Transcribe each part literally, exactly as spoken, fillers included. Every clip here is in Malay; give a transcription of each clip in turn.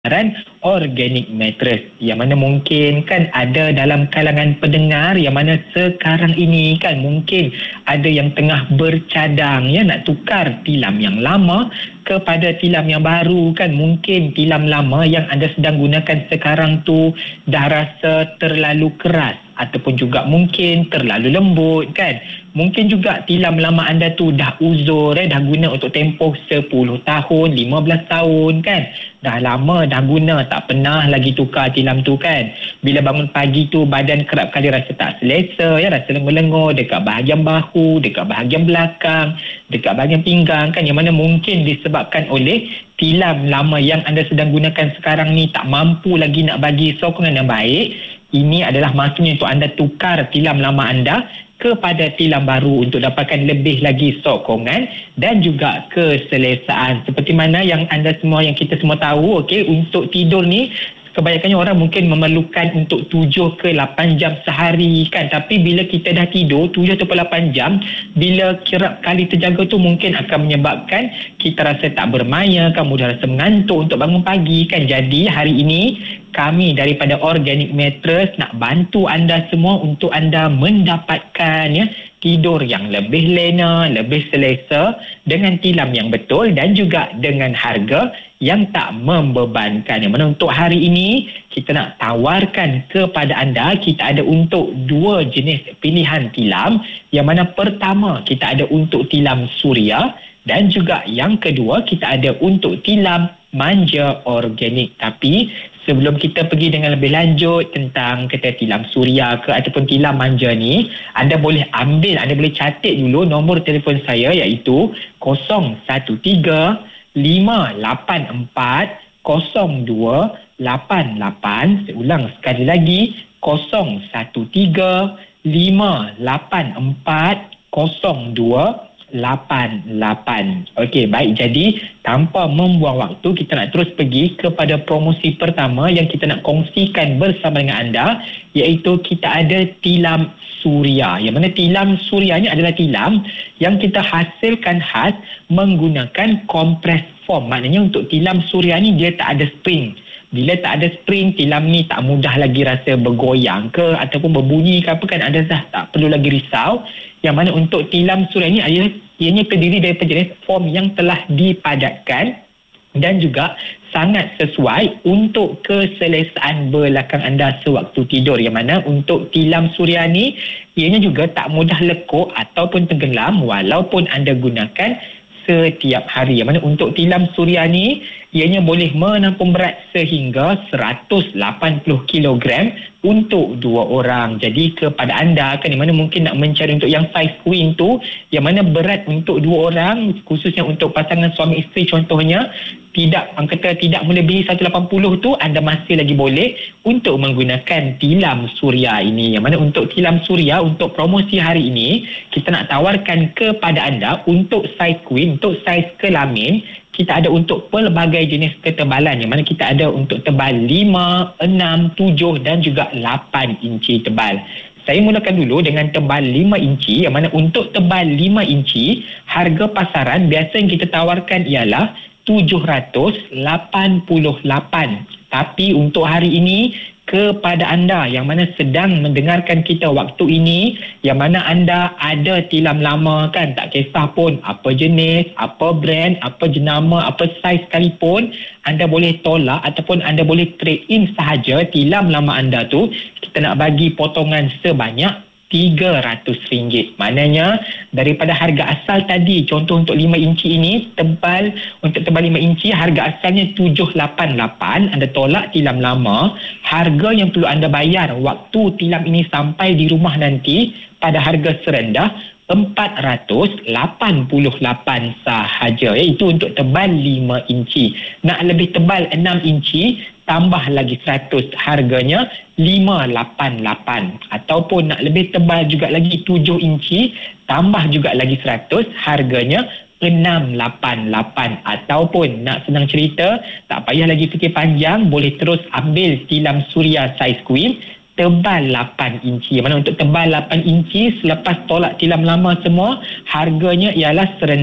Kebenaran organic mattress, yang mana mungkin kan ada dalam kalangan pendengar yang mana sekarang ini kan mungkin ada yang tengah bercadang ya nak tukar tilam yang lama kepada tilam yang baru kan. Mungkin tilam lama yang anda sedang gunakan sekarang tu dah rasa terlalu keras ataupun juga mungkin terlalu lembut kan. Mungkin juga tilam lama anda tu dah uzur eh, dah guna untuk tempoh sepuluh tahun, lima belas tahun kan. Dah lama dah guna, tak pernah lagi tukar tilam tu kan. Bila bangun pagi tu badan kerap kali rasa tak selesa ya, rasa lengur-lengur dekat bahagian bahu, dekat bahagian belakang, dekat bahagian pinggang kan, yang mana mungkin disebabkan oleh tilam lama yang anda sedang gunakan sekarang ni tak mampu lagi nak bagi sokongan yang baik. Ini adalah masanya untuk anda tukar tilam lama anda kepada tilam baru untuk dapatkan lebih lagi sokongan dan juga keselesaan. Seperti mana yang anda semua, yang kita semua tahu, okey, untuk tidur ni kebanyakannya orang mungkin memerlukan untuk tujuh ke lapan jam sehari kan. Tapi bila kita dah tidur tujuh atau lapan jam, bila kerap kali terjaga tu mungkin akan menyebabkan kita rasa tak bermaya kan, mudah rasa mengantuk untuk bangun pagi kan. Jadi hari ini kami daripada Organic Mattress nak bantu anda semua untuk anda mendapatkan ya tidur yang lebih lena, lebih selesa dengan tilam yang betul dan juga dengan harga yang tak membebankan. Yang mana untuk hari ini kita nak tawarkan kepada anda, kita ada untuk dua jenis pilihan tilam. Yang mana pertama kita ada untuk tilam suria dan juga yang kedua kita ada untuk tilam manja organik. Tapi sebelum kita pergi dengan lebih lanjut tentang kata tilam suria ke ataupun tilam manja ni, anda boleh ambil, anda boleh catat dulu nombor telefon saya iaitu kosong satu tiga lima lapan empat kosong dua lapan lapan. Saya ulang sekali lagi, kosong satu tiga lima lapan empat kosong dua lapan lapan. Okey, baik. Jadi tanpa membuang waktu, kita nak terus pergi kepada promosi pertama yang kita nak kongsikan bersama dengan anda, iaitu kita ada tilam suria. Yang mana tilam suria ni adalah tilam yang kita hasilkan khas menggunakan compress foam. Maknanya untuk tilam suria ni dia tak ada spring. Bila tak ada spring, tilam ni tak mudah lagi rasa bergoyang ke ataupun berbunyi ke apa kan, anda dah tak perlu lagi risau. Yang mana untuk tilam suria ni adalah ianya terdiri daripada jenis foam yang telah dipadatkan dan juga sangat sesuai untuk keselesaan belakang anda sewaktu tidur. Yang mana untuk tilam suria ni ianya juga tak mudah lekuk ataupun tenggelam walaupun anda gunakan setiap hari. Yang mana untuk tilam suria ni ianya boleh menampung berat sehingga seratus lapan puluh kilogram untuk dua orang. Jadi kepada anda kan, yang mana mungkin nak mencari untuk yang size queen tu, yang mana berat untuk dua orang, khususnya untuk pasangan suami isteri contohnya, tidak, orang kata tidak melebihi seratus lapan puluh tu, anda masih lagi boleh untuk menggunakan tilam suria ini. Yang mana untuk tilam suria, untuk promosi hari ini, kita nak tawarkan kepada anda untuk size queen, untuk size kelamin, kita ada untuk pelbagai jenis ketebalan. Yang mana kita ada untuk tebal lima, enam, tujuh dan juga lapan inci tebal. Saya mulakan dulu dengan tebal lima inci. Yang mana untuk tebal lima inci, harga pasaran biasa yang kita tawarkan ialah tujuh ratus lapan puluh lapan. Tapi untuk hari ini, kepada anda yang mana sedang mendengarkan kita waktu ini, yang mana anda ada tilam lama kan, tak kisah pun apa jenis, apa brand, apa jenama, apa saiz sekalipun, anda boleh tolak ataupun anda boleh trade in sahaja tilam lama anda tu. Kita nak bagi potongan sebanyak tiga ratus ringgit. Maknanya daripada harga asal tadi, contoh untuk lima inci ini, tebal untuk tebal lima inci harga asalnya tujuh lapan lapan, anda tolak tilam lama, harga yang perlu anda bayar waktu tilam ini sampai di rumah nanti pada harga serendah empat ratus lapan puluh lapan sahaja, iaitu untuk tebal lima inci. Nak lebih tebal enam inci, tambah lagi seratus, harganya lima lapan lapan. Ataupun nak lebih tebal juga lagi tujuh inci, tambah juga lagi seratus, harganya enam lapan lapan. Ataupun nak senang cerita, tak payah lagi fikir panjang, boleh terus ambil tilam suria size queen tebal lapan inci. Mana untuk tebal lapan inci, selepas tolak tilam lama semua, harganya ialah serendah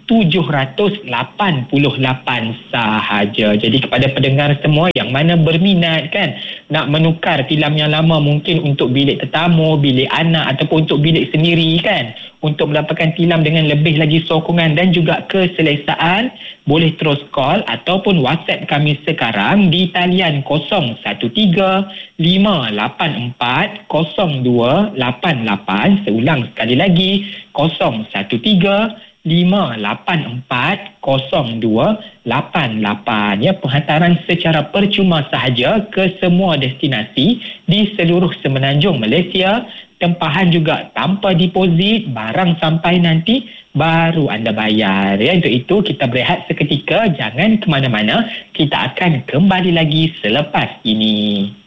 tujuh ratus lapan puluh lapan sahaja. Jadi kepada pendengar semua yang mana berminat kan nak menukar tilam yang lama mungkin untuk bilik tetamu, bilik anak ataupun untuk bilik sendiri kan, untuk mendapatkan tilam dengan lebih lagi sokongan dan juga keselesaan, boleh terus call ataupun WhatsApp kami sekarang di talian kosong satu tiga lima lapan empat kosong dua lapan lapan. Seulang sekali lagi, kosong satu tiga lima lapan empat kosong dua lapan lapan. Ya, penghantaran secara percuma sahaja ke semua destinasi di seluruh semenanjung Malaysia. Tempahan juga tanpa deposit, barang sampai nanti baru anda bayar. Ya, untuk itu kita berehat seketika, jangan ke mana-mana. Kita akan kembali lagi selepas ini.